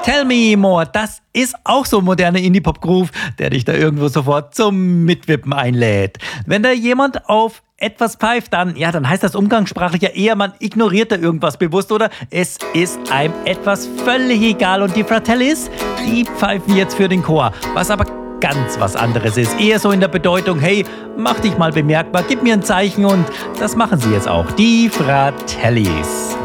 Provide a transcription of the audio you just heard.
Tell Me More, das ist auch so ein moderner Indie-Pop-Groove, der dich da irgendwo sofort zum Mitwippen einlädt. Wenn da jemand auf etwas pfeift, dann heißt das umgangssprachlich ja eher, man ignoriert da irgendwas bewusst oder es ist einem etwas völlig egal. Und die Fratellis, die pfeifen jetzt für den Chor, was aber ganz was anderes ist. Eher so in der Bedeutung, hey, mach dich mal bemerkbar, gib mir ein Zeichen und das machen sie jetzt auch. Die Fratellis.